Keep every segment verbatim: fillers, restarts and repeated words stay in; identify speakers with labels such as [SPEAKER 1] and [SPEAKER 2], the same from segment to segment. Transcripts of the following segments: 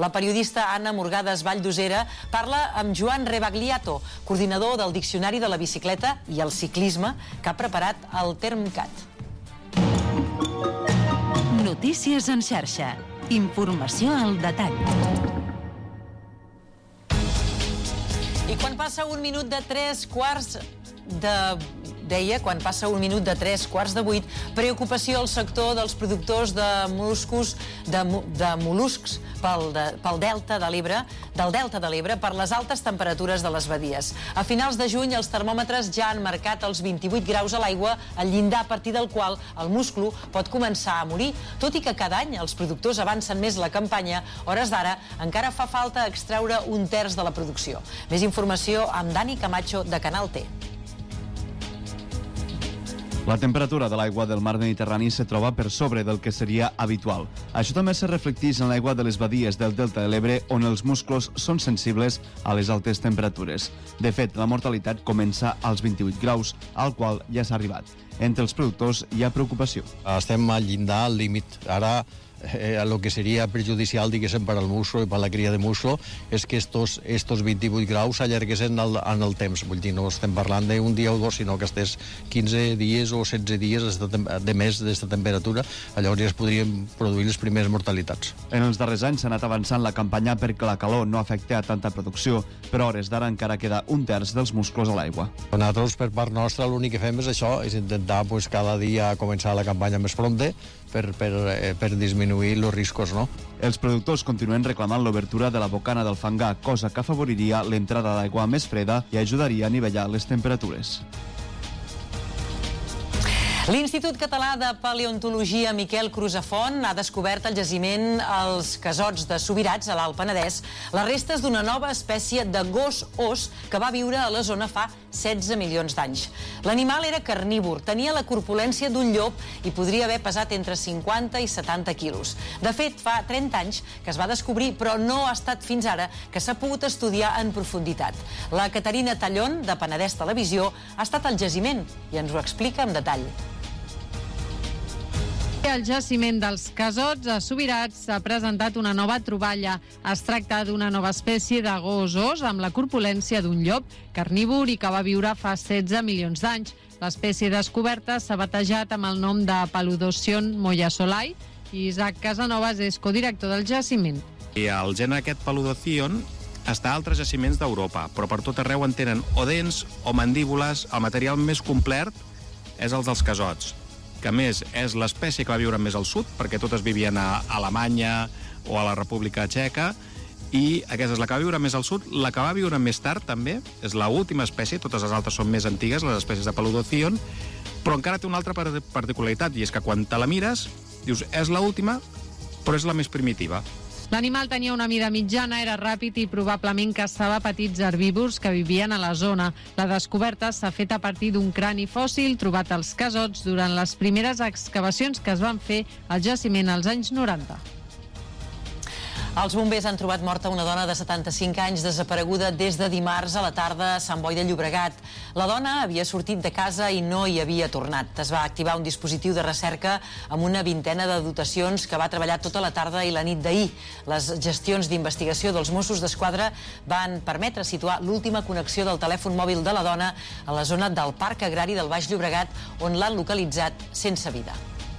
[SPEAKER 1] La periodista Anna Morgades Valldosera parla amb Joan Rebagliato, coordinador del Diccionari de la Bicicleta i el Ciclisme, que ha preparat el Termcat.
[SPEAKER 2] Notícies en xarxa. Informació al detall.
[SPEAKER 1] I quan passa un minut de tres quarts de... Deia, quan passa un minut de tres quarts de vuit, preocupació al sector dels productors de moluscos, de, de moluscs pel, de, pel delta de l'Ebre, del delta de l'Ebre per les altes temperatures de les badies. A finals de juny els termòmetres ja han marcat els vint-i-vuit graus a l'aigua, el llindar a partir del qual el musclo pot començar a morir. Tot i que cada any els productors avancen més la campanya, hores d'ara encara fa falta extreure un terç de la producció. Més informació amb Dani Camacho de Canal T.
[SPEAKER 3] La temperatura de l'aigua del mar Mediterrani se troba per sobre del que seria habitual. Això també se reflecteix en l'aigua de les badies del delta de l'Ebre, on els musclos són sensibles a les altes temperatures. De fet, la mortalitat comença als vint-i-vuit graus, al qual ja s'ha arribat. Entre els productors hi ha preocupació.
[SPEAKER 4] Estem al llindar, al límit. Ara eh, el que seria perjudicial, diguéssim, per al musclo i per la cria de musclo és que estos, estos vint-i-vuit graus s'allarguessin en, en el temps. Vull dir, no estem parlant d'un dia o dos, sinó que estés quinze dies o setze dies de més d'aquesta temperatura. Llavors ja es podrien produir les primeres mortalitats.
[SPEAKER 3] En els darrers anys s'ha anat avançant la campanya perquè la calor no afecti a tanta producció, però a hores d'ara encara queda un terç dels musclos a l'aigua.
[SPEAKER 4] Nosaltres, per part nostra, l'únic que fem és això, és intentar pues, cada dia començar la campanya més prompte per, per, per disminuir els riscos, no?
[SPEAKER 3] Els productors continuen reclamant l'obertura de la bocana del Fangar, cosa que afavoriria l'entrada d'aigua més freda i ajudaria a nivellar les temperatures.
[SPEAKER 1] L'Institut Català de Paleontologia Miquel Crusafont ha descobert al jaciment els Casots de Subirats, a l'Alt Penedès, les restes d'una nova espècie de gos os que va viure a la zona fa setze milions d'anys. L'animal era carnívor, tenia la corpulència d'un llop i podria haver pesat entre cinquanta i setanta quilos. De fet, fa trenta anys que es va descobrir, però no ha estat fins ara que s'ha pogut estudiar en profunditat. La Caterina Tallón, de Penedès Televisió, ha estat al jaciment i ens ho explica amb detall.
[SPEAKER 5] El jaciment dels Casots a Subirats s'ha presentat una nova troballa. Es tracta d'una nova espècie de gos os amb la corpulència d'un llop carnívor i que va viure fa setze milions d'anys. L'espècie descoberta s'ha batejat amb el nom de Paludocyon moyasolai i Isaac Casanovas és codirector del jaciment.
[SPEAKER 6] I el gènere aquest Paludocyon està a altres jaciments d'Europa, però per tot arreu en tenen o dents o mandíbules. El material més complet és el dels casots, que a més és l'espècie que va viure més al sud, perquè totes vivien a Alemanya o a la República Txeca, i aquesta és la que va viure més al sud. La que va viure més tard també és l'última espècie, totes les altres són més antigues, les espècies de Paludocyon, però encara té una altra particularitat, i és que quan te la mires, dius, és l'última, però és la més primitiva.
[SPEAKER 5] L'animal tenia una mida mitjana, era ràpid i probablement caçava petits herbívors que vivien a la zona. La descoberta s'ha fet a partir d'un crani fòssil trobat als Casots durant les primeres excavacions que es van fer al jaciment als anys noranta.
[SPEAKER 1] Els bombers han trobat morta una dona de setanta-cinc anys desapareguda des de dimarts a la tarda a Sant Boi de Llobregat. La dona havia sortit de casa i no hi havia tornat. Es va activar un dispositiu de recerca amb una vintena de dotacions que va treballar tota la tarda i la nit d'ahir. Les gestions d'investigació dels Mossos d'Esquadra van permetre situar l'última connexió del telèfon mòbil de la dona a la zona del Parc Agrari del Baix Llobregat, on l'han localitzat sense vida.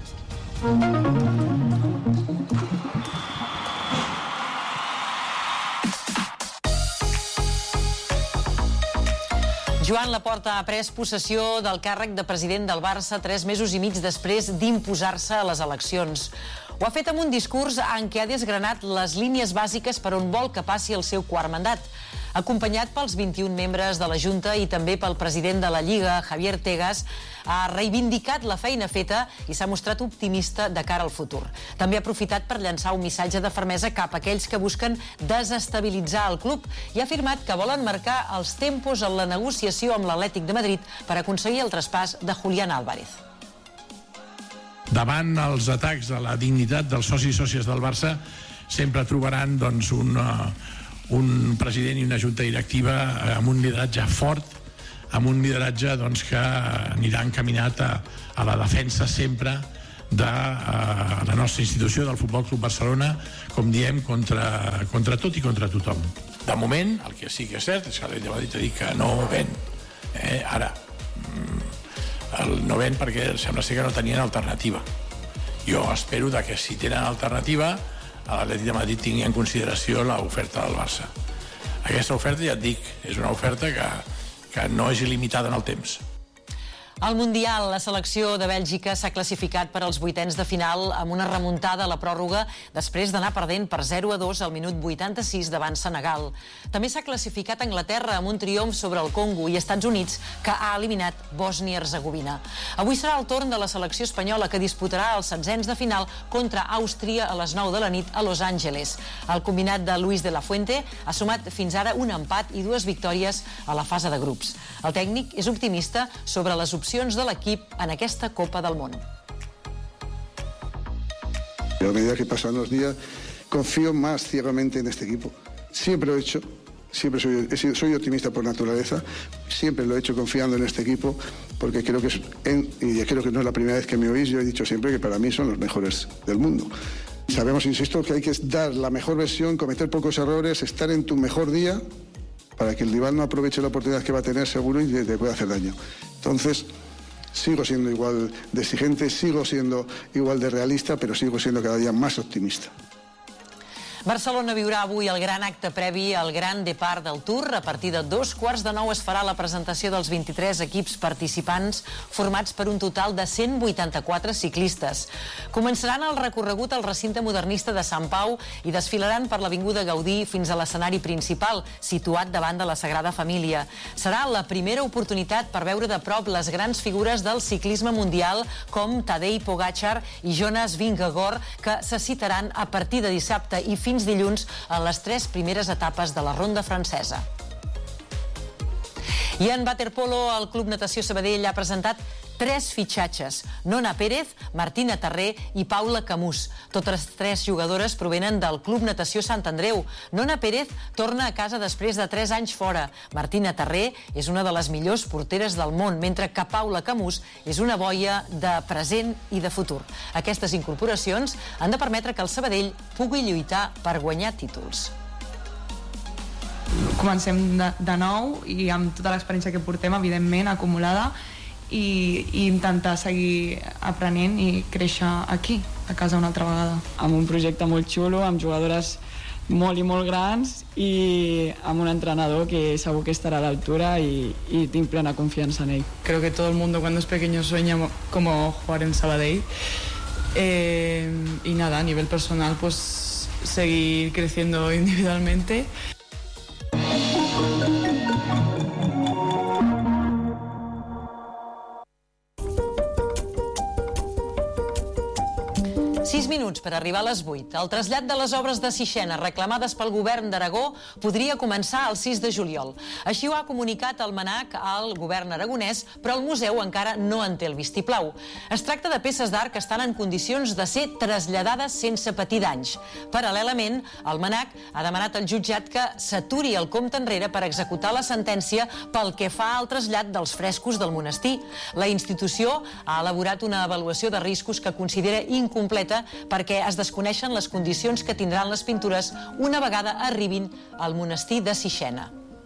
[SPEAKER 1] Joan Laporta ha pres possessió del càrrec de president del Barça tres mesos i mig després d'imposar-se a les eleccions. Ho ha fet amb un discurs en què ha desgranat les línies bàsiques per on vol que passi el seu quart mandat. Acompanyat pels vint-i-un membres de la Junta i també pel president de la Lliga, Javier Tegas, ha reivindicat la feina feta i s'ha mostrat optimista de cara al futur. També ha aprofitat per llançar un missatge de fermesa cap a aquells que busquen desestabilitzar el club i ha afirmat que volen marcar els tempos en la negociació amb l'Atlètic de Madrid per aconseguir el traspàs de Julián Álvarez.
[SPEAKER 7] Davant els atacs a la dignitat dels socis i sòcies del Barça sempre trobaran doncs, un, un president i una junta directiva amb un lideratge fort, amb un lideratge doncs, que anirà encaminat a, a la defensa sempre de la nostra institució, del Futbol Club Barcelona, com diem, contra, contra tot i contra tothom. De moment, el que sí que és cert és que l'Atlètic de Madrid ha dit que no ven. Eh? Ara, el no ven perquè sembla ser que no tenien alternativa. Jo espero que si tenen alternativa, l'Atlètic de Madrid tingui en consideració l'oferta del Barça. Aquesta oferta, ja et dic, és una oferta que, que no és il·limitada en el temps.
[SPEAKER 1] Al Mundial, la selecció de Bèlgica s'ha classificat per als vuitens de final amb una remuntada a la pròrroga després d'anar perdent per zero a dos al minut vuitanta-sis davant Senegal. També s'ha classificat Anglaterra amb un triomf sobre el Congo i Estats Units, que ha eliminat Bòsnia-Herzegovina. Avui serà el torn de la selecció espanyola, que disputarà els setzents de final contra Àustria a les nou de la nit a Los Angeles. El combinat de Luis de la Fuente ha sumat fins ara un empat i dues victòries a la fase de grups. El tècnic és optimista sobre les opcions de l'equip en aquesta Copa del Món.
[SPEAKER 8] A medida que pasan los días, confío más ciegamente en este equipo. Siempre lo he hecho, siempre soy, he sido, soy optimista por naturaleza, siempre lo he hecho confiando en este equipo, porque creo que, es en, y creo que no es la primera vez que me oís, yo he dicho siempre que para mí son los mejores del mundo. Sabemos, insisto, que hay que dar la mejor versión, cometer pocos errores, estar en tu mejor día, para que el rival no aproveche la oportunidad que va a tener seguro y te pueda hacer daño. Entonces, sigo siendo igual de exigente, sigo siendo igual de realista, pero sigo siendo cada día más optimista.
[SPEAKER 1] Barcelona viurà avui el gran acte previ al Gran Depart del Tour. A partir de dos quarts de nou es farà la presentació dels vint-i-tres equips participants, formats per un total de cent vuitanta-quatre ciclistes. Començaran el recorregut al recinte modernista de Sant Pau i desfilaran per l'Avinguda Gaudí fins a l'escenari principal, situat davant de la Sagrada Família. Serà la primera oportunitat per veure de prop les grans figures del ciclisme mundial, com Tadej Pogačar i Jonas Vingegaard, que se citaran a partir de dissabte i fins fins dilluns en les tres primeres etapes de la ronda francesa. I en waterpolo, el Club Natació Sabadell ha presentat tres fitxatges: Nona Pérez, Martina Tarré i Paula Camús. Totes tres jugadores provenen del Club Natació Sant Andreu. Nona Pérez torna a casa després de tres anys fora. Martina Tarré és una de les millors porteres del món, mentre que Paula Camús és una boia de present i de futur. Aquestes incorporacions han de permetre que el Sabadell pugui lluitar per guanyar títols.
[SPEAKER 9] Comencem de, de nou i amb tota l'experiència que portem, evidentment, acumulada, i, i intentar seguir aprenent i créixer aquí, a casa una altra vegada.
[SPEAKER 10] Amb un projecte molt xulo, amb jugadores molt i molt grans i amb un entrenador que segur que estarà a l'altura y, y tinc plena confianza en ell.
[SPEAKER 9] Creo que todo el mundo cuando es pequeño sueña como jugar en Sabadell. Eh, y nada, a nivel personal, pues seguir creciendo individualmente.
[SPEAKER 1] Sis minuts per arribar a les vuit. El trasllat de les obres de Sixena reclamades pel govern d'Aragó podria començar el sis de juliol. Així ho ha comunicat el MNAC al govern aragonès, però el museu encara no en té el vistiplau. Es tracta de peces d'art que estan en condicions de ser traslladades sense patir danys. Paral·lelament, el MNAC ha demanat al jutjat que s'aturi el compte enrere per executar la sentència pel que fa al trasllat dels frescos del monestir. La institució ha elaborat una avaluació de riscos que considera incompleta perquè es desconeixen les condicions que tindran les pintures una vegada arribin al monestir de Sixena.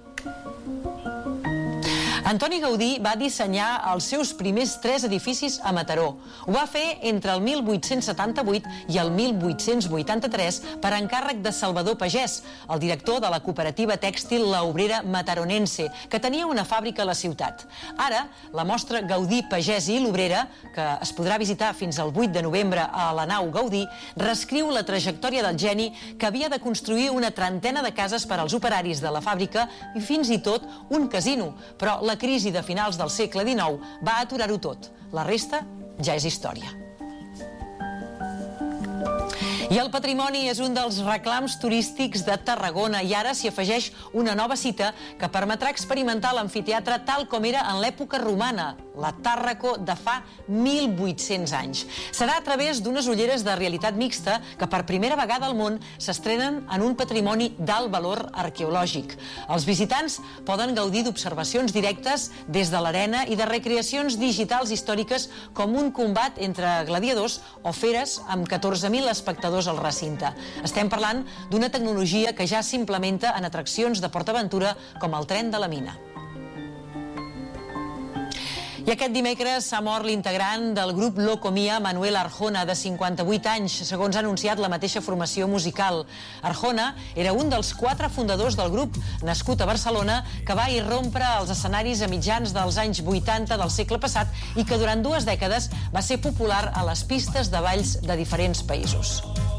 [SPEAKER 1] Antoni Gaudí va dissenyar els seus primers tres edificis a Mataró. Ho va fer entre el mil vuit-cents setanta-vuit i el mil vuit-cents vuitanta-tres per encàrrec de Salvador Pagès, el director de la cooperativa tèxtil La Obrera Mataronense, que tenia una fàbrica a la ciutat. Ara, la mostra Gaudí, Pagès i l'Obrera, que es podrà visitar fins al vuit de novembre a la nau Gaudí, reescriu la trajectòria del geni que havia de construir una trentena de cases per als operaris de la fàbrica i fins i tot un casino, però la La crisi de finals del segle dinou va aturar-ho tot. La resta ja és història. I el patrimoni és un dels reclams turístics de Tarragona i ara s'hi afegeix una nova cita que permetrà experimentar l'amfiteatre tal com era en l'època romana, la Tàrraco de fa mil vuit-cents anys. Serà a través d'unes ulleres de realitat mixta que per primera vegada al món s'estrenen en un patrimoni d'alt valor arqueològic. Els visitants poden gaudir d'observacions directes des de l'arena i de recreacions digitals històriques com un combat entre gladiadors o feres amb catorze mil espectadors al recinte. Estem parlant d'una tecnologia que ja s'implementa en atraccions de PortAventura com el tren de la mina. I aquest dimecres s'ha mort l'integrant del grup Locomia, Manuel Arjona, de cinquanta-vuit anys, segons ha anunciat la mateixa formació musical. Arjona era un dels quatre fundadors del grup, nascut a Barcelona, que va irrompre als escenaris a mitjans dels anys vuitanta del segle passat i que durant dues dècades va ser popular a les pistes de balls de diferents països.